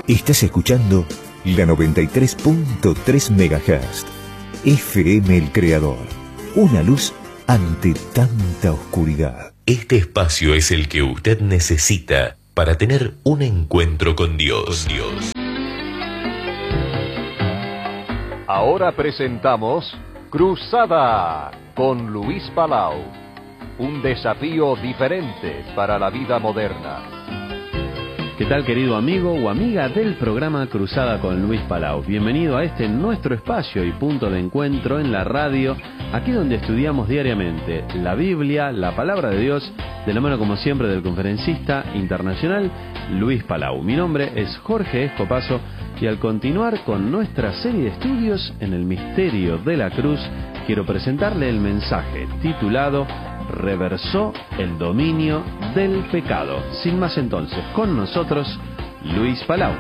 Estás escuchando la 93.3 MHz. FM El Creador. Una luz ante tanta oscuridad. Este espacio es el que usted necesita para tener un encuentro con Dios. Ahora presentamos Cruzada con Luis Palau. Un desafío diferente para la vida moderna. ¿Qué tal, querido amigo o amiga del programa Cruzada con Luis Palau? Bienvenido a este nuestro espacio y punto de encuentro en la radio, aquí donde estudiamos diariamente la Biblia, la Palabra de Dios, de la mano como siempre del conferencista internacional Luis Palau. Mi nombre es Jorge Escopazo y al continuar con nuestra serie de estudios en el misterio de la cruz, quiero presentarle el mensaje titulado Reversó el dominio del pecado. Sin más entonces, con nosotros, Luis Palau.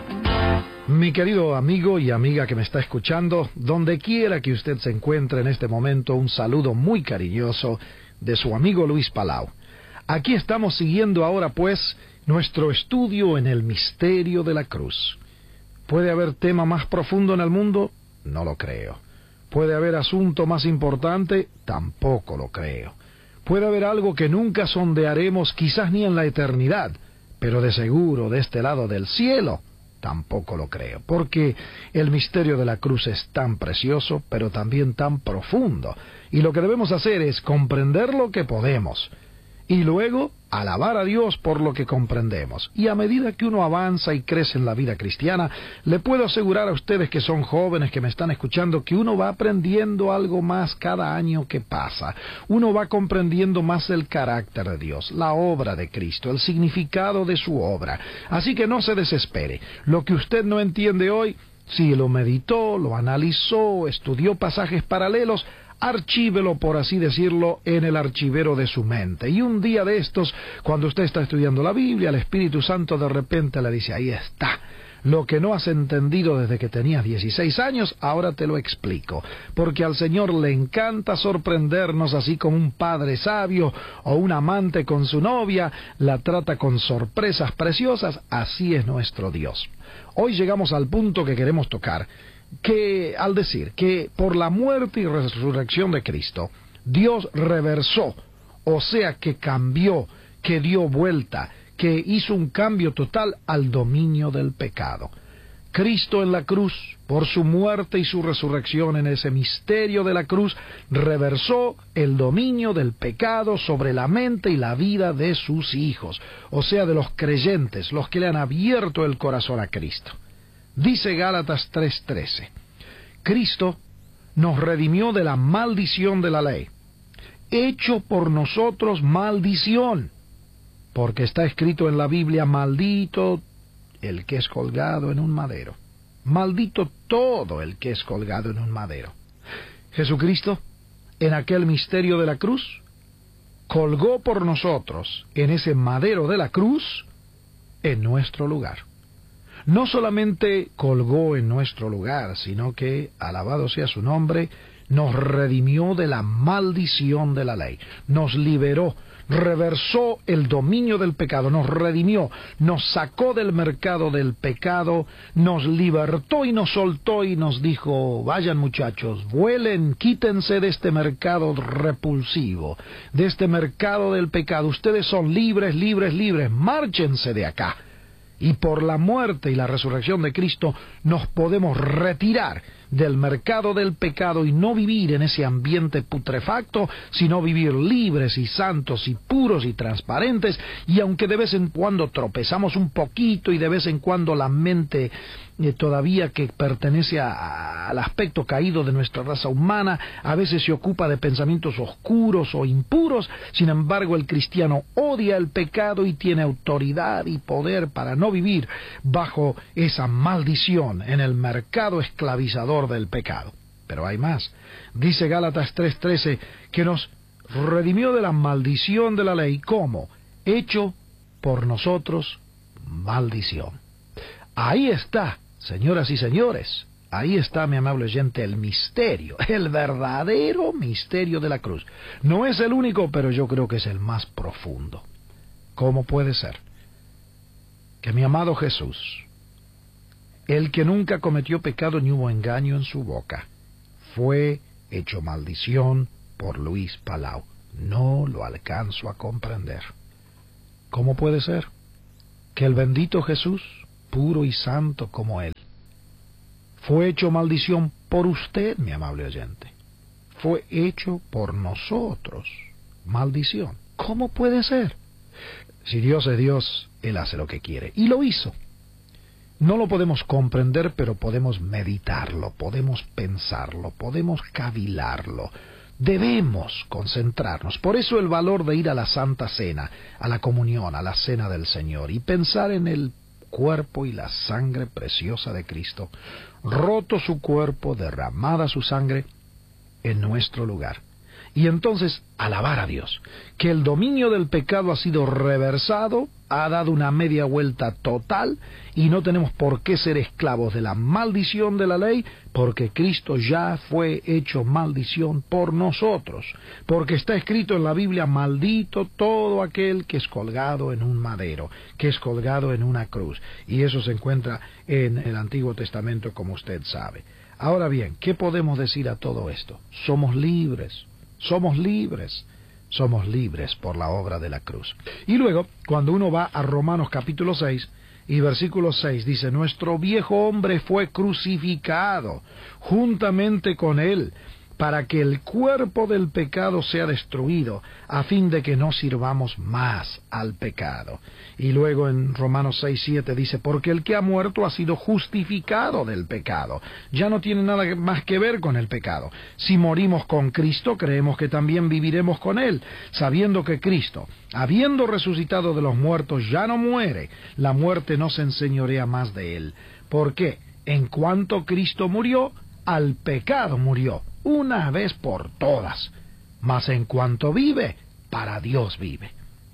Mi querido amigo y amiga que me está escuchando, donde quiera que usted se encuentre en este momento, un saludo muy cariñoso de su amigo Luis Palau. Aquí estamos siguiendo ahora pues nuestro estudio en el misterio de la cruz. ¿Puede haber tema más profundo en el mundo? No lo creo. ¿Puede haber asunto más importante? Tampoco lo creo. ¿Puede haber algo que nunca sondearemos, quizás ni en la eternidad, pero de seguro de este lado del cielo? Tampoco lo creo, porque el misterio de la cruz es tan precioso, pero también tan profundo, y lo que debemos hacer es comprender lo que podemos, y luego alabar a Dios por lo que comprendemos. Y a medida que uno avanza y crece en la vida cristiana, le puedo asegurar a ustedes que son jóvenes que me están escuchando que uno va aprendiendo algo más cada año que pasa. Uno va comprendiendo más el carácter de Dios, la obra de Cristo, el significado de su obra. Así que no se desespere. Lo que usted no entiende hoy, si lo meditó, lo analizó, estudió pasajes paralelos, archívelo, por así decirlo, en el archivero de su mente. Y un día de estos, cuando usted está estudiando la Biblia, el Espíritu Santo de repente le dice, ahí está. Lo que no has entendido desde que tenías 16 años, ahora te lo explico. Porque al Señor le encanta sorprendernos, así como un padre sabio o un amante con su novia la trata con sorpresas preciosas. Así es nuestro Dios. Hoy llegamos al punto que queremos tocar, que al decir que por la muerte y resurrección de Cristo, Dios reversó, o sea que cambió, que dio vuelta, que hizo un cambio total al dominio del pecado. Cristo en la cruz, por su muerte y su resurrección en ese misterio de la cruz, reversó el dominio del pecado sobre la mente y la vida de sus hijos, o sea, de los creyentes, los que le han abierto el corazón a Cristo. Dice Gálatas 3:13, Cristo nos redimió de la maldición de la ley, hecho por nosotros maldición, porque está escrito en la Biblia, maldito el que es colgado en un madero, maldito todo el que es colgado en un madero. Jesucristo, en aquel misterio de la cruz, colgó por nosotros en ese madero de la cruz, en nuestro lugar. No solamente colgó en nuestro lugar, sino que, alabado sea su nombre, nos redimió de la maldición de la ley, nos liberó, reversó el dominio del pecado, nos redimió, nos sacó del mercado del pecado, nos libertó y nos soltó y nos dijo, vayan muchachos, vuelen, quítense de este mercado repulsivo, de este mercado del pecado, ustedes son libres, libres, libres, márchense de acá. Y por la muerte y la resurrección de Cristo nos podemos retirar del mercado del pecado y no vivir en ese ambiente putrefacto, sino vivir libres y santos y puros y transparentes. Y aunque de vez en cuando tropezamos un poquito y de vez en cuando la mente todavía que pertenece al aspecto caído de nuestra raza humana, a veces se ocupa de pensamientos oscuros o impuros, sin embargo el cristiano odia el pecado y tiene autoridad y poder para no vivir bajo esa maldición en el mercado esclavizador del pecado. Pero hay más. Dice Gálatas 3:13 que nos redimió de la maldición de la ley. ¿Cómo? Hecho por nosotros maldición. Ahí está, señoras y señores, ahí está, mi amable oyente, el misterio, el verdadero misterio de la cruz. No es el único, pero yo creo que es el más profundo. ¿Cómo puede ser que mi amado Jesús, el que nunca cometió pecado ni hubo engaño en su boca. Fue hecho maldición por Luis Palau. No lo alcanzo a comprender. ¿Cómo puede ser que el bendito Jesús, puro y santo como Él, fue hecho maldición por usted, mi amable oyente? Fue hecho por nosotros maldición. ¿Cómo puede ser? Si Dios es Dios, Él hace lo que quiere. Y lo hizo. No lo podemos comprender, pero podemos meditarlo, podemos pensarlo, podemos cavilarlo. Debemos concentrarnos. Por eso el valor de ir a la Santa Cena, a la comunión, a la Cena del Señor, y pensar en el cuerpo y la sangre preciosa de Cristo, roto su cuerpo, derramada su sangre en nuestro lugar. Y entonces alabar a Dios, que el dominio del pecado ha sido reversado, ha dado una media vuelta total, y no tenemos por qué ser esclavos de la maldición de la ley, porque Cristo ya fue hecho maldición por nosotros, porque está escrito en la Biblia: maldito todo aquel que es colgado en un madero, que es colgado en una cruz, y eso se encuentra en el Antiguo Testamento, como usted sabe. Ahora bien, ¿qué podemos decir a todo esto? Somos libres. Somos libres, somos libres por la obra de la cruz. Y luego, cuando uno va a Romanos capítulo 6 y versículo 6, dice: nuestro viejo hombre fue crucificado juntamente con él, para que el cuerpo del pecado sea destruido, a fin de que no sirvamos más al pecado. Y luego en Romanos 6:7 dice: porque el que ha muerto ha sido justificado del pecado. Ya no tiene nada más que ver con el pecado. Si morimos con Cristo, creemos que también viviremos con Él, sabiendo que Cristo, habiendo resucitado de los muertos, ya no muere. La muerte no se enseñorea más de Él. ¿Por qué? En cuanto Cristo murió, al pecado murió, una vez por todas. Mas en cuanto vive, para Dios vive.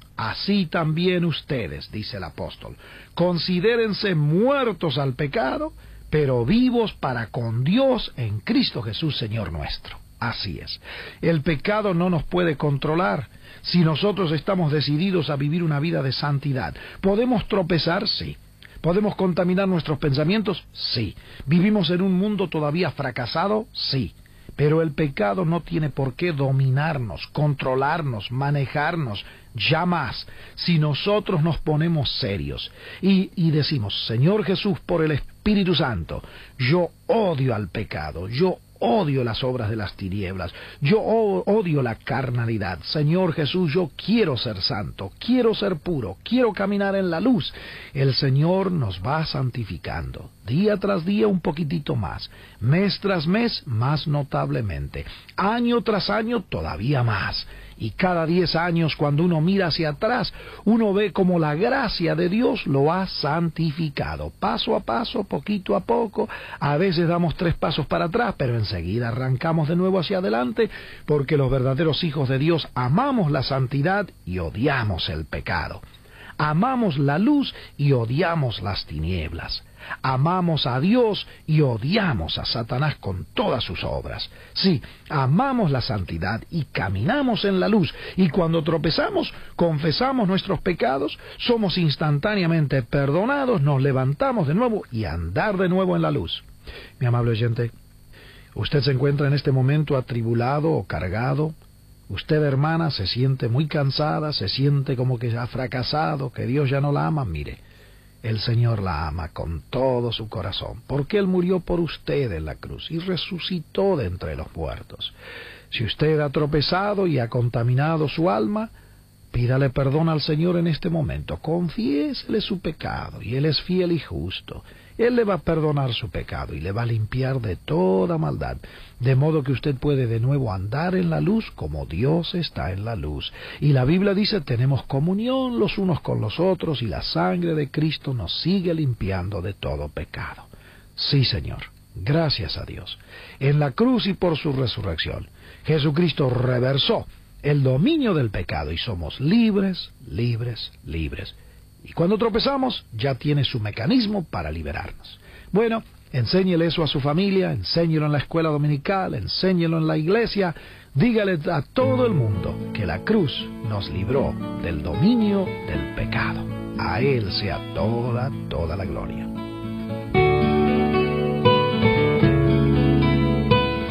Así también ustedes, dice el apóstol, considérense muertos al pecado, pero vivos para con Dios en Cristo Jesús, Señor nuestro. Así es. El pecado no nos puede controlar si nosotros estamos decididos a vivir una vida de santidad. ¿Podemos tropezar? Sí. ¿Podemos contaminar nuestros pensamientos? Sí. ¿Vivimos en un mundo todavía fracasado? Sí. Pero el pecado no tiene por qué dominarnos, controlarnos, manejarnos, ya más, si nosotros nos ponemos serios y decimos: Señor Jesús, por el Espíritu Santo, yo odio al pecado, yo odio las obras de las tinieblas, yo odio la carnalidad. Señor Jesús, yo quiero ser santo, quiero ser puro, quiero caminar en la luz. El Señor nos va santificando, día tras día un poquitito más, mes tras mes más notablemente, año tras año todavía más. Y cada 10 años, cuando uno mira hacia atrás, uno ve como la gracia de Dios lo ha santificado. Paso a paso, poquito a poco. A veces damos 3 pasos para atrás, pero enseguida arrancamos de nuevo hacia adelante, porque los verdaderos hijos de Dios amamos la santidad y odiamos el pecado. Amamos la luz y odiamos las tinieblas. Amamos a Dios y odiamos a Satanás con todas sus obras. Sí, amamos la santidad y caminamos en la luz. Y cuando tropezamos, confesamos nuestros pecados, somos instantáneamente perdonados, nos levantamos de nuevo y andar de nuevo en la luz. Mi amable oyente, usted se encuentra en este momento atribulado o cargado. Usted, hermana, se siente muy cansada, se siente como que ha fracasado, que Dios ya no la ama. Mire, el Señor la ama con todo su corazón, porque Él murió por usted en la cruz y resucitó de entre los muertos. Si usted ha tropezado y ha contaminado su alma, pídale perdón al Señor en este momento, confiésele su pecado, y Él es fiel y justo. Él le va a perdonar su pecado y le va a limpiar de toda maldad, de modo que usted puede de nuevo andar en la luz como Dios está en la luz. Y la Biblia dice: tenemos comunión los unos con los otros y la sangre de Cristo nos sigue limpiando de todo pecado. Sí, Señor, gracias a Dios. En la cruz y por su resurrección, Jesucristo reversó el dominio del pecado y somos libres, libres, libres. Y cuando tropezamos, ya tiene su mecanismo para liberarnos. Bueno, enséñele eso a su familia, enséñelo en la escuela dominical, enséñelo en la iglesia. Dígale a todo el mundo que la cruz nos libró del dominio del pecado. A Él sea toda la gloria.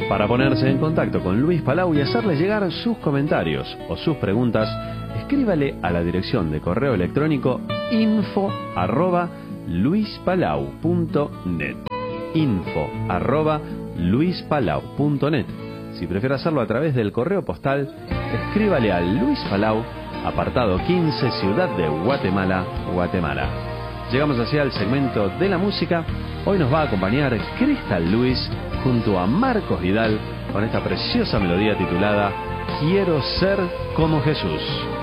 Para ponerse en contacto con Luis Palau y hacerle llegar sus comentarios o sus preguntas, escríbale a la dirección de correo electrónico info@luispalau.net. info@luispalau.net. Si prefiere hacerlo a través del correo postal, escríbale a Luis Palau, apartado 15, Ciudad de Guatemala, Guatemala. Llegamos así al segmento de la música. Hoy nos va a acompañar Crystal Lewis junto a Marcos Vidal con esta preciosa melodía titulada Quiero ser como Jesús.